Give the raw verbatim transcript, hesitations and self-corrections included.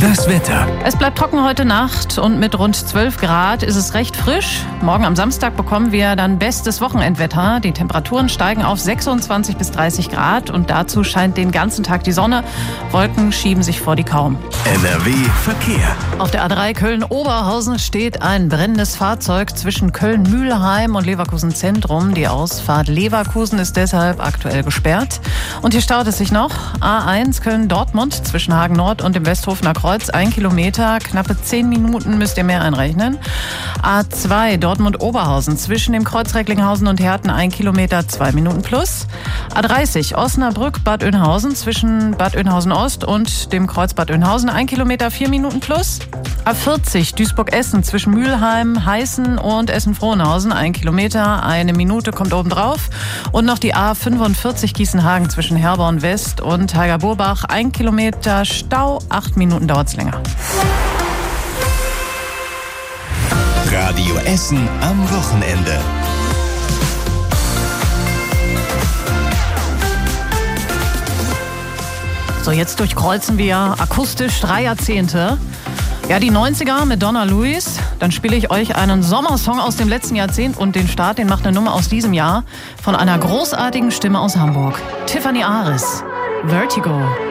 Das Wetter. Es bleibt trocken heute Nacht und mit rund zwölf Grad ist es recht frisch. Morgen am Samstag bekommen wir dann bestes Wochenendwetter. Die Temperaturen steigen auf sechsundzwanzig bis dreißig Grad und dazu scheint den ganzen Tag die Sonne. Wolken schieben sich vor die kaum. N R W Verkehr. Auf der A drei Köln-Oberhausen steht ein brennendes Fahrzeug zwischen Köln-Mühlheim und Leverkusen Zentrum. Die Ausfahrt Leverkusen ist deshalb aktuell gesperrt. Und hier staut es sich noch. A eins Köln-Dortmund zwischen Hagen Nord und dem Westhofener Kreuz. Ein Kilometer, knappe zehn Minuten müsst ihr mehr einrechnen. A zwei Dortmund-Oberhausen zwischen dem Kreuz Recklinghausen und Herten. Ein Kilometer, zwei Minuten plus. A dreißig Osnabrück-Bad Oeynhausen zwischen Bad Oeynhausen-Ost und dem Kreuz Bad Oeynhausen. Ein Kilometer, vier Minuten plus. A vierzig Duisburg-Essen zwischen Mülheim, Heißen und Essen-Frohnhausen. Ein Kilometer, eine Minute kommt oben drauf. Und noch die A fünfundvierzig Gießenhagen zwischen Herborn West und Heiger-Burbach. Ein Kilometer Stau, acht Minuten dauert es länger. Radio Essen am Wochenende. So, jetzt durchkreuzen wir akustisch drei Jahrzehnte. Ja, die neunziger mit Donna Lewis. Dann spiele ich euch einen Sommersong aus dem letzten Jahrzehnt und den Start, den macht eine Nummer aus diesem Jahr von einer großartigen Stimme aus Hamburg. Tiffany Aris, Vertigo.